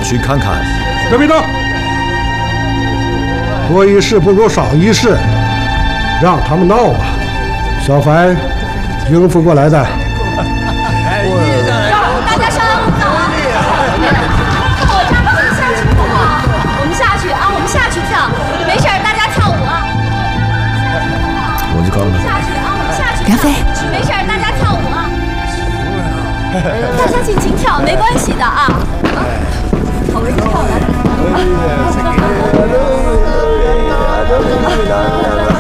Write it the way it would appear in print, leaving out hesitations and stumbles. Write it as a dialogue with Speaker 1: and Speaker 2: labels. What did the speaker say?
Speaker 1: 去看看。
Speaker 2: 别动！多一事不如少一事，让他们闹吧。小凡应付过来的。
Speaker 3: 大家稍安勿躁啊！到我这儿，我们下去好不好？我们下去啊，我们下去跳，没事，大家跳舞啊。
Speaker 1: 我就告诉你，
Speaker 3: 下去啊，我们下去。
Speaker 4: 梁飞，
Speaker 3: 没事，大家跳舞啊。大家尽情跳，没关系的啊。我们跳来。